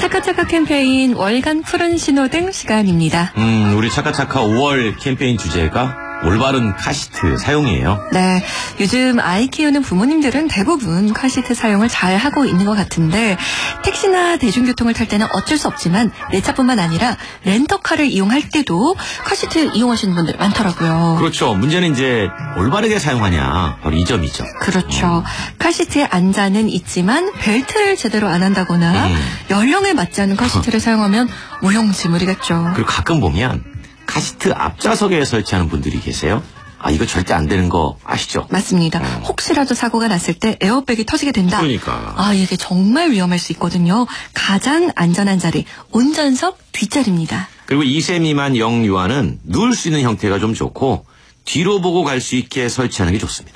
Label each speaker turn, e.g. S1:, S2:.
S1: 차카차카 캠페인 월간 푸른 신호등 시간입니다.
S2: 우리 차카차카 5월 캠페인 주제가 올바른 카시트 사용이에요.
S1: 네, 요즘 아이 키우는 부모님들은 대부분 카시트 사용을 잘 하고 있는 것 같은데 택시나 대중교통을 탈 때는 어쩔 수 없지만 내 차뿐만 아니라 렌터카를 이용할 때도 카시트 이용하시는 분들 많더라고요.
S2: 그렇죠. 문제는 이제 올바르게 사용하냐 바로 이 점이죠.
S1: 그렇죠. 카시트에 앉아는 있지만 벨트를 제대로 안 한다거나 연령에 맞지 않은 카시트를 사용하면 무용지물이겠죠.
S2: 그리고 가끔 보면 카시트 앞좌석에 설치하는 분들이 계세요. 이거 절대 안 되는 거 아시죠?
S1: 맞습니다. 혹시라도 사고가 났을 때 에어백이 터지게 된다.
S2: 그러니까.
S1: 이게 정말 위험할 수 있거든요. 가장 안전한 자리, 운전석 뒷자리입니다.
S2: 그리고 2세 미만 영유아는 누울 수 있는 형태가 좀 좋고 뒤로 보고 갈 수 있게 설치하는 게 좋습니다.